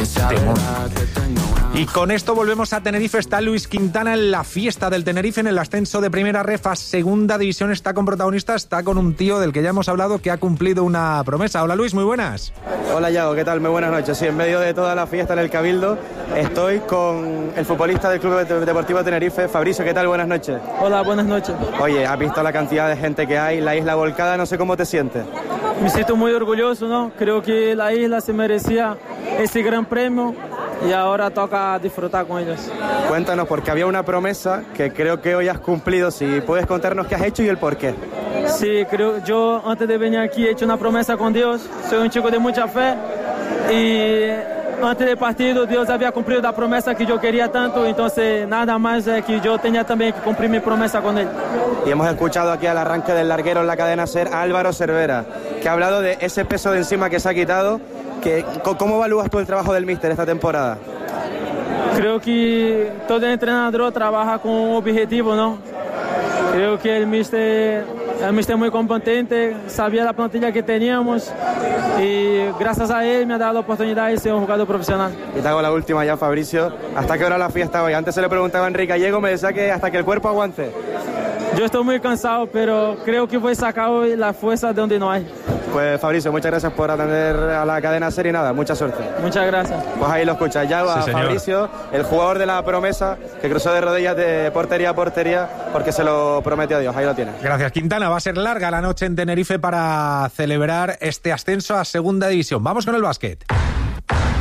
Temón. Y con esto volvemos a Tenerife. Está Luis Quintana en la fiesta del Tenerife en el ascenso de Primera Ref a Segunda División. Está con protagonista, está con un tío del que ya hemos hablado que ha cumplido una promesa. Hola Luis, muy buenas. Hola Yago, ¿qué tal? Muy buenas noches. Sí, en medio de toda la fiesta en el Cabildo estoy con el futbolista del Club Deportivo Tenerife, Fabricio. ¿Qué tal? Buenas noches. Hola, buenas noches. Oye, has visto la cantidad de gente que hay, la isla volcada, no sé cómo te sientes. Me siento muy orgulloso, ¿no? Creo que la isla se merecía ese gran premio y ahora toca disfrutar con ellos. Cuéntanos, porque había una promesa que creo que hoy has cumplido. Si puedes contarnos qué has hecho y el por qué. Sí, yo antes de venir aquí he hecho una promesa con Dios. Soy un chico de mucha fe y antes del partido Dios había cumplido la promesa que yo quería tanto, entonces nada más que yo tenía también que cumplir mi promesa con él. Y hemos escuchado aquí al arranque del larguero en la cadena SER a Álvaro Cervera, que ha hablado de ese peso de encima que se ha quitado. ¿Cómo evalúas tú el trabajo del míster esta temporada? Creo que todo entrenador trabaja con un objetivo, ¿no? Creo que el míster es muy competente, sabía la plantilla que teníamos y gracias a él me ha dado la oportunidad de ser un jugador profesional. Y te hago la última ya, Fabricio. ¿Hasta qué hora la fiesta hoy? Antes se le preguntaba a Enrique Gallego, me decía que hasta que el cuerpo aguante. Yo estoy muy cansado, pero creo que voy a sacar hoy la fuerza de donde no hay. Pues Fabricio, muchas gracias por atender a la cadena SER y nada, mucha suerte. Muchas gracias. Pues ahí lo escuchas, ya va, sí, Fabricio, el jugador de la promesa que cruzó de rodillas de portería a portería porque se lo prometió a Dios, ahí lo tienes. Gracias, Quintana. Va a ser larga la noche en Tenerife para celebrar este ascenso a Segunda División. Vamos con el básquet.